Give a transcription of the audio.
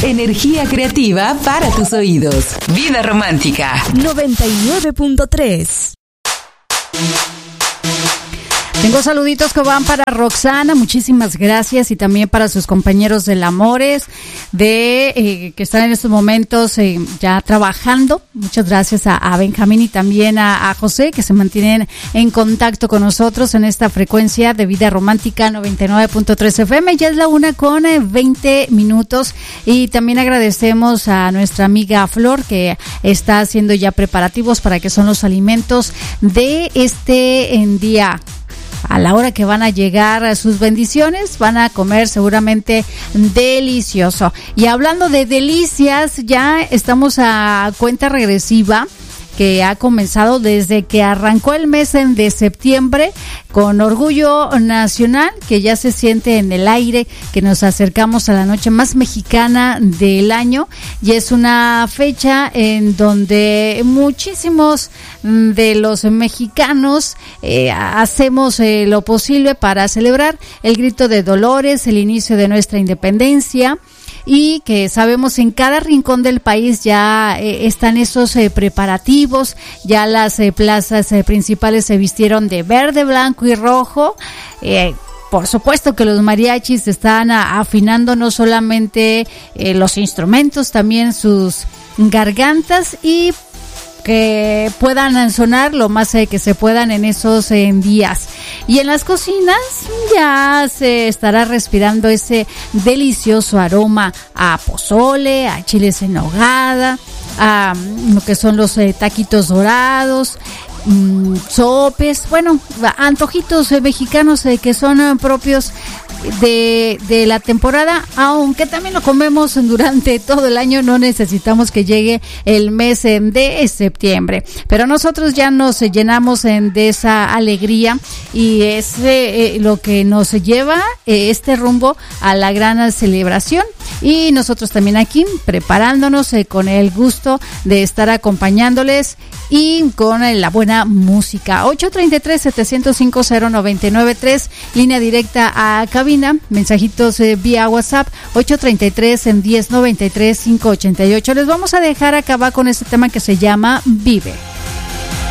Energía creativa para tus oídos. Vida Romántica 99.3. Tengo saluditos que van para Roxana, muchísimas gracias, y también para sus compañeros del Amores, que están en estos momentos ya trabajando. Muchas gracias a Benjamín y también a José, que se mantienen en contacto con nosotros en esta frecuencia de Vida Romántica 99.3 FM. Ya es la 1:20, y también agradecemos a nuestra amiga Flor, que está haciendo ya preparativos para que son los alimentos de en día. A la hora que van a llegar a sus bendiciones, van a comer seguramente delicioso. Y hablando de delicias, ya estamos a cuenta regresiva, que ha comenzado desde que arrancó el mes de septiembre, con orgullo nacional que ya se siente en el aire, que nos acercamos a la noche más mexicana del año, y es una fecha en donde muchísimos de los mexicanos hacemos lo posible para celebrar el grito de Dolores, el inicio de nuestra independencia, y que sabemos en cada rincón del país ya están esos preparativos. Ya las plazas principales se vistieron de verde, blanco y rojo. Por supuesto que los mariachis están afinando no solamente los instrumentos, también sus gargantas, y que puedan sonar lo más que se puedan en esos días. Y en las cocinas ya se estará respirando ese delicioso aroma a pozole, a chiles en nogada, a lo que son los taquitos dorados, sopes, bueno, antojitos mexicanos que son propios de la temporada, aunque también lo comemos durante todo el año. No necesitamos que llegue el mes de septiembre, pero nosotros ya nos llenamos de esa alegría, y es lo que nos lleva este rumbo a la gran celebración. Y nosotros también aquí preparándonos con el gusto de estar acompañándoles y con la buena música. 833-705-0993, línea directa a cabina, mensajitos vía WhatsApp, 833-1093-588. Les vamos a dejar acabar con este tema que se llama Vive.